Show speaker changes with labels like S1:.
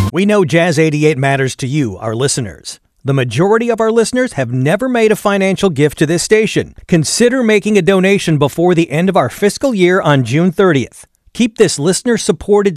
S1: We know Jazz 88 matters to you, our listeners. The majority of our listeners have never made a financial gift to this station. Consider making a donation before the end of our fiscal year on June 30th. Keep this listener-supported